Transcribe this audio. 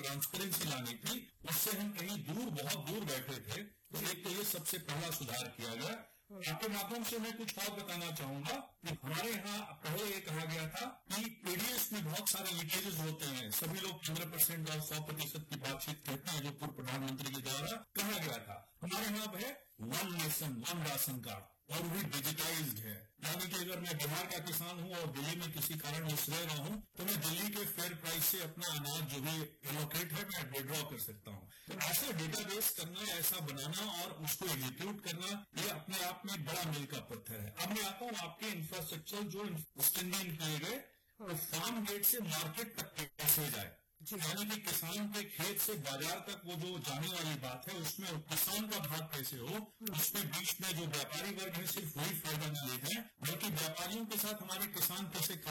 Transparency लानी थी, उससे हम कहीं दूर, बहुत दूर बैठे थे। तो एक तो ये सबसे पहला सुधार किया गया। आपके माध्यम से मैं कुछ और बताना चाहूंगा कि हमारे यहाँ पहले ये कहा गया था कि पीडीएस में बहुत सारे लीकेजेस होते हैं। सभी लोग 15% और 100% की बातचीत कहते हैं, जो पूर्व प्रधानमंत्री के द्वारा कहा गया था। हमारे यहाँ है one nation one ration card, और भी डिजिटाइज्ड है। यानी कि अगर मैं बिहार का किसान हूँ और दिल्ली में किसी कारण रह रहा हूँ, तो मैं दिल्ली के फेयर प्राइस से अपना अनाज जो भी एलोकेट है मैं विड्रॉ कर सकता हूँ। तो ऐसा डेटाबेस करना, ऐसा बनाना और उसको एग्जीक्यूट करना, ये अपने आप में बड़ा मील का पत्थर है। अब मैं आता हूँ आपके इंफ्रास्ट्रक्चर जो स्टैंडिंग किए गए, और फार्म गेट से मार्केट तक कैसे जाए, यानी कि किसान के खेत से बाजार तक वो जो जाने वाली बात है, उसमें किसान का भाग कैसे हो, उसमें बीच में जो व्यापारी वर्ग है सिर्फ वही फायदा न ले जाए, बल्कि व्यापारियों के साथ हमारे किसान कैसे